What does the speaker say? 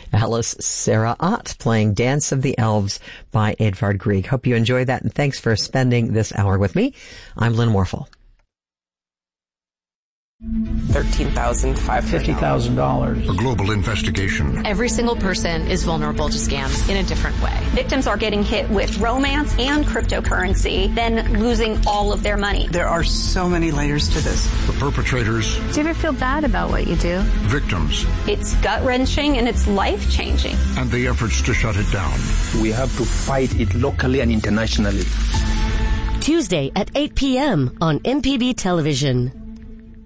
Alice Sarah Ott playing Dance of the Elves by Edvard Grieg. Hope you enjoyed that, and thanks for spending this hour with me. I'm Lynn Warfel. $13,500. $50,000. A global investigation. Every single person is vulnerable to scams in a different way. Victims are getting hit with romance and cryptocurrency, then losing all of their money. There are so many layers to this. The perpetrators. Do you ever feel bad about what you do? Victims. It's gut-wrenching and it's life-changing. And the efforts to shut it down. We have to fight it locally and internationally. Tuesday at 8 p.m. on MPB Television.